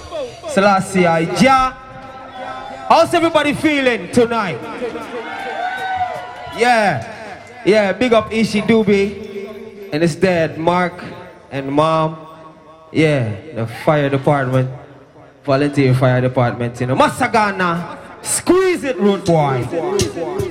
Selassie, ja. How's everybody feeling tonight? Yeah, big up Ishi Doobie and his dad, Mark, and mom. Yeah, the fire department, volunteer fire department, you know. Masagana, squeeze it, root boy.